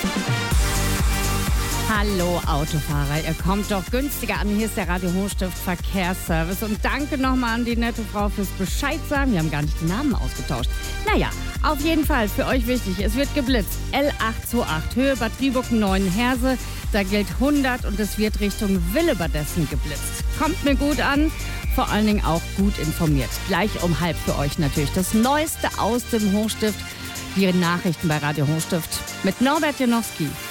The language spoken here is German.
Hallo Autofahrer, ihr kommt doch günstiger an. Hier ist der Radio Hochstift Verkehrsservice. Und danke nochmal an die nette Frau fürs Bescheid sagen. Wir haben gar nicht die Namen ausgetauscht. Naja, auf jeden Fall für euch wichtig, es wird geblitzt. L828, Höhe Bad Riebucken, Neuenherse. Da gilt 100 und es wird Richtung Willebadessen geblitzt. Kommt mir gut an, vor allen Dingen auch gut informiert. Gleich um 12:30 für euch natürlich das Neueste aus dem Hochstift. Die Nachrichten bei Radio Hochstift mit Norbert Janowski.